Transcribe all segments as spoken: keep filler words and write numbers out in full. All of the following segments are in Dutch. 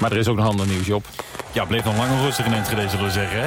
Maar er is ook nog ander nieuws, Job. Ja, bleef nog lang rustig in Enschede, zullen we zeggen, hè?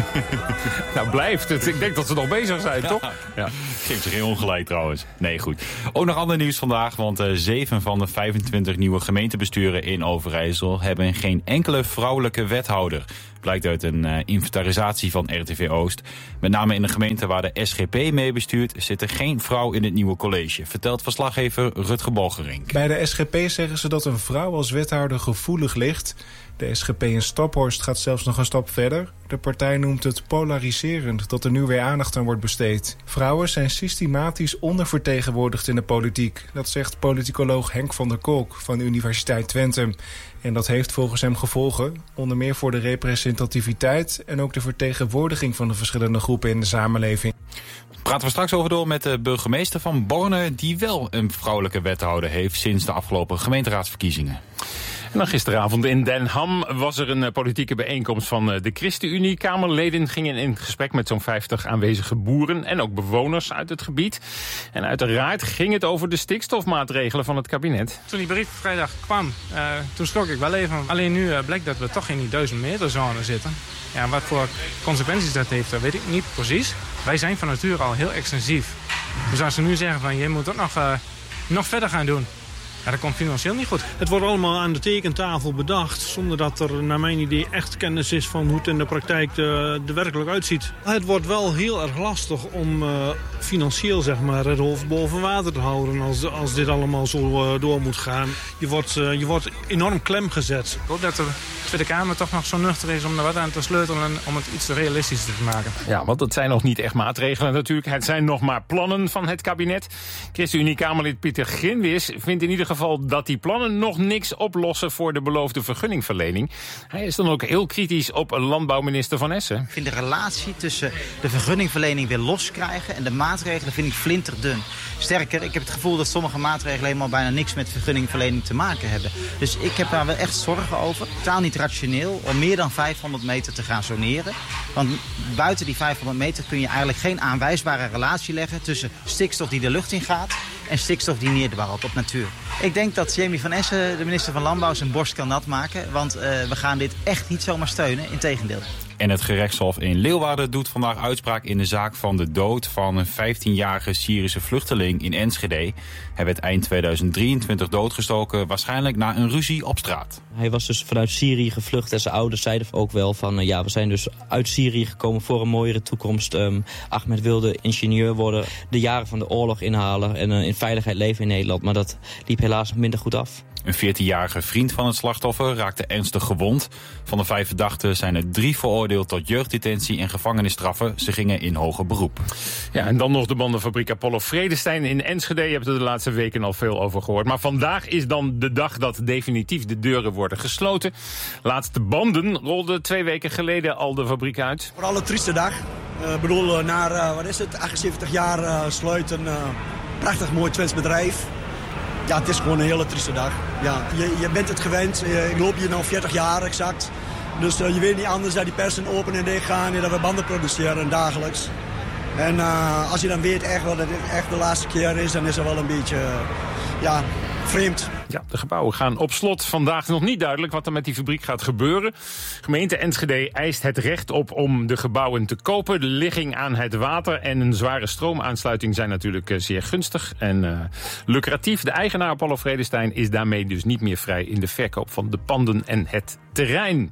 Nou, blijft het. Ik denk dat ze nog bezig zijn, ja. toch? Ja, geeft ze geen ongelijk trouwens. Nee, goed. Ook nog ander nieuws vandaag, want uh, zeven van de vijfentwintig nieuwe gemeentebesturen in Overijssel hebben geen enkele vrouwelijke wethouder. Blijkt uit een uh, inventarisatie van R T V Oost. Met name in de gemeente waar de S G P mee bestuurt zit er geen vrouw in het nieuwe college, vertelt verslaggever Rutger Bolgerink. Bij de S G P zeggen ze dat een vrouw als wethouder gevoelig ligt. De S G P in Staphorst gaat zelfs nog een stap verder. De partij noemt het polariserend dat er nu weer aandacht aan wordt besteed. Vrouwen zijn systematisch ondervertegenwoordigd in de politiek. Dat zegt politicoloog Henk van der Kolk van de Universiteit Twente. En dat heeft volgens hem gevolgen, onder meer voor de representativiteit en ook de vertegenwoordiging van de verschillende groepen in de samenleving. Praten we straks over door met de burgemeester van Borne, die wel een vrouwelijke wethouder heeft sinds de afgelopen gemeenteraadsverkiezingen. En dan gisteravond in Den Ham was er een politieke bijeenkomst van de ChristenUnie. Kamerleden gingen in gesprek met zo'n vijftig aanwezige boeren en ook bewoners uit het gebied. En uiteraard ging het over de stikstofmaatregelen van het kabinet. Toen die brief vrijdag kwam, uh, toen schrok ik wel even. Alleen nu uh, blijkt dat we toch in die duizend meter zone zitten. Ja, wat voor consequenties dat heeft, dat weet ik niet precies. Wij zijn van nature al heel extensief. Dus als ze nu zeggen van je moet ook nog, uh, nog verder gaan doen. Ja, dat komt financieel niet goed. Het wordt allemaal aan de tekentafel bedacht, zonder dat er naar mijn idee echt kennis is van hoe het in de praktijk er werkelijk uitziet. Het wordt wel heel erg lastig om uh, financieel zeg maar, het hoofd boven water te houden als, als dit allemaal zo uh, door moet gaan. Je wordt, uh, je wordt enorm klem gezet. Ik hoop dat de Tweede Kamer toch nog zo nuchter is om er wat aan te sleutelen om het iets realistischer te maken. Ja, want het zijn nog niet echt maatregelen natuurlijk. Het zijn nog maar plannen van het kabinet. ChristenUnie-Kamerlid Pieter Grinwis vindt in ieder geval dat die plannen nog niks oplossen voor de beloofde vergunningverlening. Hij is dan ook heel kritisch op landbouwminister Van Essen. Ik vind de relatie tussen de vergunningverlening weer loskrijgen en de maatregelen vind ik flinterdun. Sterker, ik heb het gevoel dat sommige maatregelen helemaal bijna niks met vergunningverlening te maken hebben. Dus ik heb daar wel echt zorgen over. Totaal niet rationeel om meer dan vijfhonderd meter te gaan zoneren. Want buiten die vijfhonderd meter kun je eigenlijk geen aanwijsbare relatie leggen tussen stikstof die de lucht in gaat en stikstof die neerdwarrelt op natuur. Ik denk dat Jamie Van Essen, de minister van Landbouw, zijn borst kan nat maken. Want uh, we gaan dit echt niet zomaar steunen, integendeel. En het gerechtshof in Leeuwarden doet vandaag uitspraak in de zaak van de dood van een vijftienjarige Syrische vluchteling in Enschede. Hij werd eind tweeduizend drieëntwintig doodgestoken, waarschijnlijk na een ruzie op straat. Hij was dus vanuit Syrië gevlucht en zijn ouders zeiden ook wel van uh, ja, we zijn dus uit Syrië gekomen voor een mooiere toekomst. Um, Ahmed wilde ingenieur worden, de jaren van de oorlog inhalen en uh, in veiligheid leven in Nederland. Maar dat liep helaas minder goed af. Een veertienjarige vriend van het slachtoffer raakte ernstig gewond. Van de vijf verdachten zijn er drie veroordeeld tot jeugddetentie en gevangenisstraffen. Ze gingen in hoger beroep. Ja, en dan nog de bandenfabriek Apollo Vredestein in Enschede. Je hebt er de laatste weken al veel over gehoord. Maar vandaag is dan de dag dat definitief de deuren worden gesloten. Laatste banden rolden twee weken geleden al de fabriek uit. Vooral een trieste dag. Ik uh, bedoel, na uh, wat is het, achtenzeventig jaar uh, sluiten. Uh, prachtig mooi Twents bedrijf. Ja, het is gewoon een hele trieste dag. Ja, je, je bent het gewend. Ik loop hier nu veertig jaar exact. Dus uh, je weet niet anders dat die persen open en dicht gaan en dat we banden produceren dagelijks. En uh, als je dan weet echt wel dat dit echt de laatste keer is, dan is dat wel een beetje uh, ja, vreemd. Ja, de gebouwen gaan op slot. Vandaag nog niet duidelijk wat er met die fabriek gaat gebeuren. Gemeente Enschede eist het recht op om de gebouwen te kopen. De ligging aan het water en een zware stroomaansluiting zijn natuurlijk zeer gunstig en uh, lucratief. De eigenaar Apollo Vredestein is daarmee dus niet meer vrij in de verkoop van de panden en het terrein.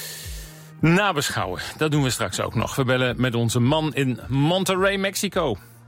Nabeschouwen, dat doen we straks ook nog. We bellen met onze man in Monterrey, Mexico.